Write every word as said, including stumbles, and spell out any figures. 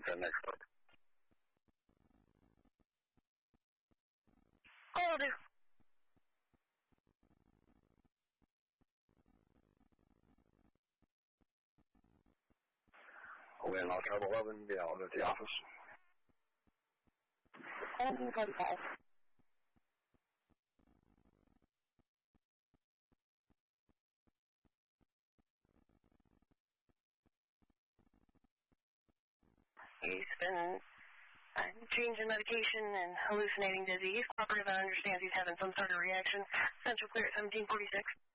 ten next code. Will do. Wind Hawk Travel eleven, yeah, I'll go to the office. seventeen forty-five. He's been uh, changing medication and hallucinating dizzy. He's cooperative and understands he's having some sort of reaction. Central clear at seventeen forty-six.